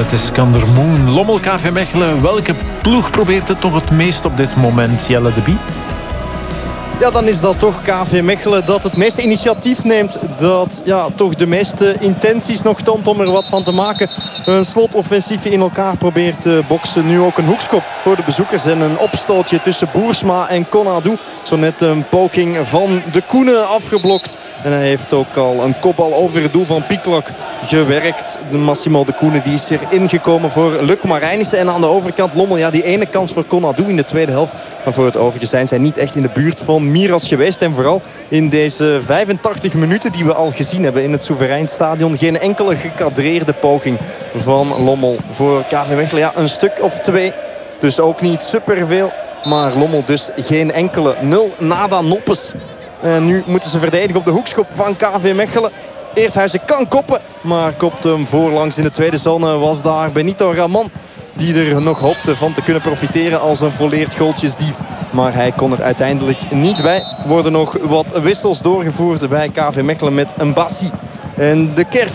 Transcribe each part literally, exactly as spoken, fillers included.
Het is Kandermoen. Lommel K V Mechelen. Welke ploeg probeert het toch het meest op dit moment, Jelle de Bie? Ja, dan is dat toch K V Mechelen dat het meeste initiatief neemt. Dat ja, toch de meeste intenties nog toont om er wat van te maken. Een slotoffensief in elkaar probeert te boksen. Nu ook een hoekschop voor de bezoekers. En een opstootje tussen Boersma en Konadou. Zo net een poging van de Koenen afgeblokt. En hij heeft ook al een kopbal over het doel van Pieklok gewerkt. De Massimo de Koenen die is er ingekomen voor Luc Marijnissen. En aan de overkant Lommel, ja, die ene kans voor Konadou in de tweede helft. Maar voor het overige zijn zij niet echt in de buurt van Miras geweest. En vooral in deze vijfentachtig minuten die we al gezien hebben in het Soevereinstadion. Geen enkele gekadreerde poging van Lommel voor K V Mechelen. Ja, een stuk of twee. Dus ook niet superveel. Maar Lommel dus geen enkele. Nul nada noppes. En nu moeten ze verdedigen op de hoekschop van K V Mechelen. Eerthuizen kan koppen, maar kopt hem voorlangs. In de tweede zone was daar Benito Raman, die er nog hoopte van te kunnen profiteren als een volleerd goaltjesdief. Maar hij kon er uiteindelijk niet bij. Er worden nog wat wissels doorgevoerd bij K V Mechelen met Mbassi en de Kerf.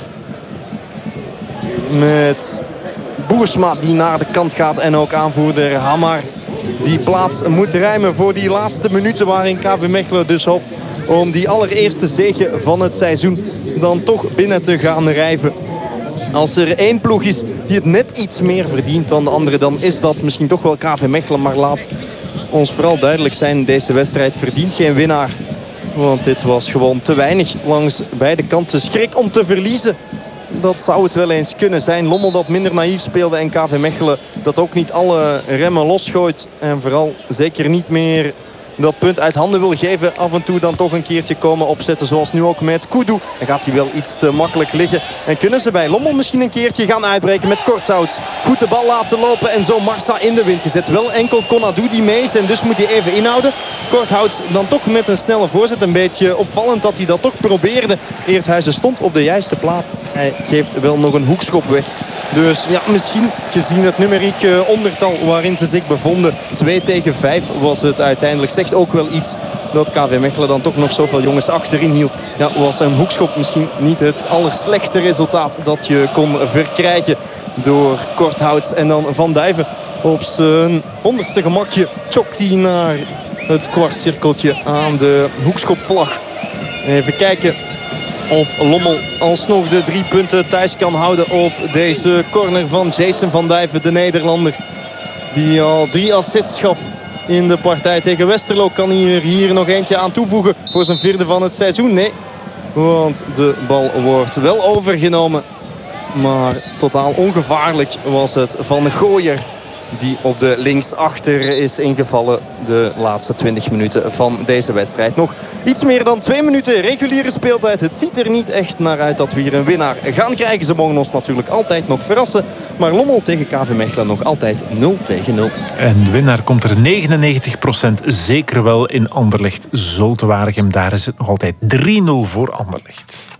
Met Boersma die naar de kant gaat en ook aanvoerder Hamar. Die plaats moet ruimen voor die laatste minuten waarin K V Mechelen dus hoopt om die allereerste zege van het seizoen dan toch binnen te gaan rijven. Als er één ploeg is die het net iets meer verdient dan de andere, dan is dat misschien toch wel K V Mechelen. Maar laat ons vooral duidelijk zijn, deze wedstrijd verdient geen winnaar. Want dit was gewoon te weinig langs beide kanten. Schrik om te verliezen. Dat zou het wel eens kunnen zijn. Lommel dat minder naïef speelde en K V Mechelen dat ook niet alle remmen losgooit. En vooral zeker niet meer dat punt uit handen wil geven. Af en toe dan toch een keertje komen opzetten. Zoals nu ook met Kudu. Dan gaat hij wel iets te makkelijk liggen. En kunnen ze bij Lommel misschien een keertje gaan uitbreken met Korthout. Goed de bal laten lopen en zo Marsa in de wind gezet. Wel enkel Konadou die mee is en dus moet hij even inhouden. Korthout dan toch met een snelle voorzet. Een beetje opvallend dat hij dat toch probeerde. Eerthuizen stond op de juiste plaats. Hij geeft wel nog een hoekschop weg. Dus ja, misschien gezien het numerieke ondertal waarin ze zich bevonden. twee tegen vijf was het uiteindelijk. Zegt ook wel iets dat K V Mechelen dan toch nog zoveel jongens achterin hield. Ja, was een hoekschop misschien niet het allerslechtste resultaat dat je kon verkrijgen door Korthouts. En dan Van Duiven op zijn honderdste gemakje chokt hij naar het kwartcirkeltje aan de hoekschopvlag. Even kijken of Lommel alsnog de drie punten thuis kan houden op deze corner van Jason Van Duiven, de Nederlander. Die al drie assists gaf in de partij tegen Westerlo. Kan hij er hier nog eentje aan toevoegen voor zijn vierde van het seizoen? Nee, want de bal wordt wel overgenomen. Maar totaal ongevaarlijk was het van Gooier, die op de linksachter is ingevallen de laatste twintig minuten van deze wedstrijd. Nog iets meer dan twee minuten reguliere speeltijd. Het ziet er niet echt naar uit dat we hier een winnaar gaan krijgen. Ze mogen ons natuurlijk altijd nog verrassen. Maar Lommel tegen K V Mechelen nog altijd nul tegen nul. En de winnaar komt er negenennegentig procent zeker wel in Anderlecht Zulte Waregem. Daar is het nog altijd drie nul voor Anderlecht.